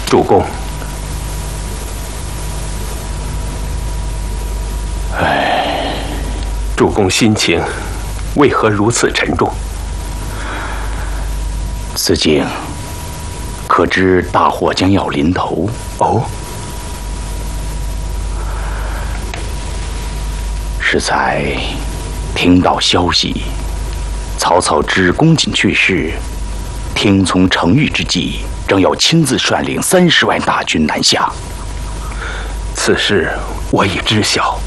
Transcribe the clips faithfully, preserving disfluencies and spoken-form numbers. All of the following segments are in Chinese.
主公，哎，主公心情为何如此沉重？ 子敬，可知大祸将要临头？ 哦， 适才听到消息，曹操知公瑾去世，听从程昱之计，正要亲自率领三十万大军南下。 此事我已知晓。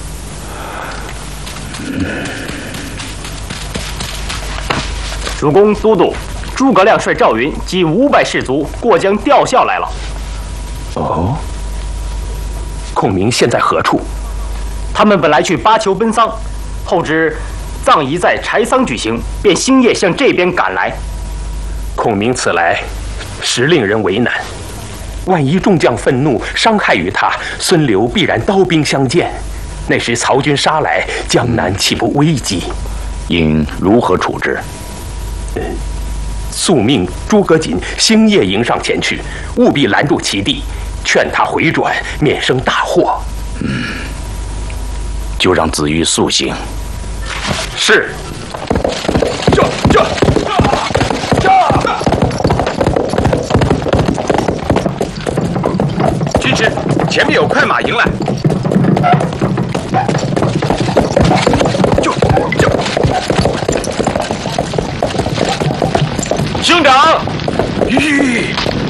主公、都督，诸葛亮率赵云及五百士卒过江吊孝来了。 哦，孔明现在何处？ 他们本来去巴丘奔丧，后知葬仪在柴桑举行，便星夜向这边赶来。 孔明此来，实令人为难。万一众将愤怒，伤害于他，孙刘必然刀兵相见。那时曹军杀来，江南岂不危急？ 应如何处置？ 呃，速命诸葛瑾星夜迎上前去，务必拦住其地，劝他回转，免生大祸。 嗯，就让子玉速行。 是。 这这这！军师，前面有快马迎来。就就。 兄长， 吁！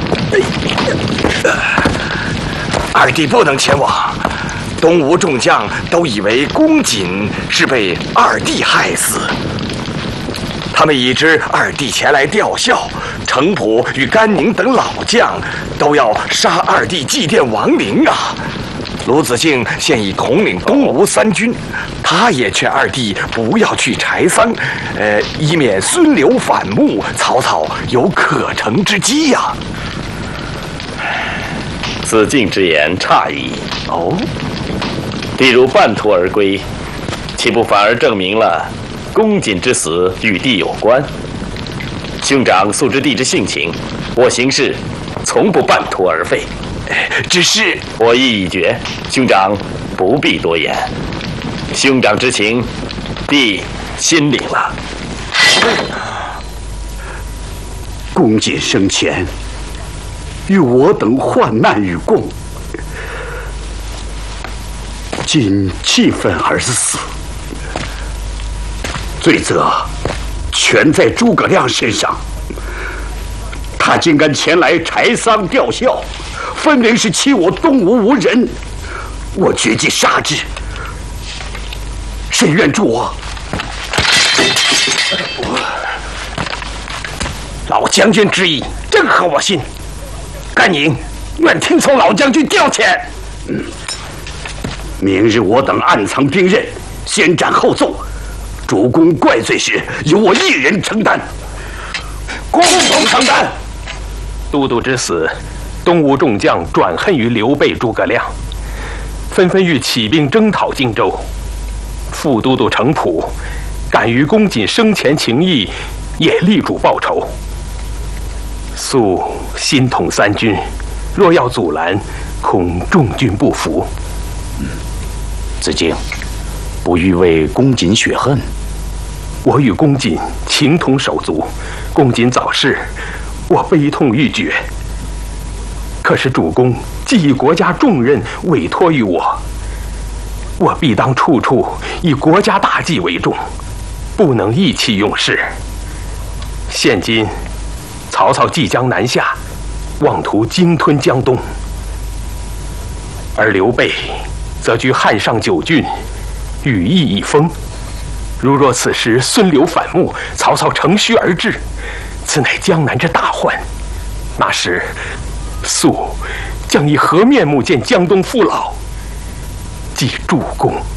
二弟不能前往。东吴众将都以为公瑾是被二弟害死，他们已知二弟前来吊孝，程普与甘宁等老将都要杀二弟祭奠亡灵啊！卢子敬现已统领东吴三军，他也劝二弟不要去柴桑，呃，以免孙刘反目，曹操有可乘之机呀、啊。 子敬之言差矣。 哦。 例如半途而归，岂不反而证明了公瑾之死与弟有关？兄长素知弟之性情，我行事从不半途而废。 只是我意已决，兄长不必多言。兄长之情，弟心领了。 公瑾生前与我等患难与共，今气愤而死，罪责全在诸葛亮身上。他竟敢前来柴桑吊孝，分明是欺我东吴无人。我决计杀之，谁愿助我？ 老将军之意正合我心，甘宁愿听从老将军调遣。 嗯。明日我等暗藏兵刃，先斩后奏。主公怪罪时，由我一人承担， 共同承担。都督之死，东吴众将转恨于刘备、诸葛亮，纷纷欲起兵征讨荆州。副都督程普敢于公瑾生前情谊，也力主报仇。素心统三军，若要阻拦，恐众军不服。 嗯，子敬，不欲为公瑾雪恨。 我与公瑾情同手足，公瑾早逝，我悲痛欲绝。可是主公既以国家重任委托于我，我必当处处以国家大计为重，不能意气用事。现今曹操即将南下，妄图鲸吞江东，而刘备则居汉上九郡，羽翼已丰。如若此时孙刘反目，曹操乘虚而至，此乃江南之大患。那时素将以何面目见江东父老？即主公。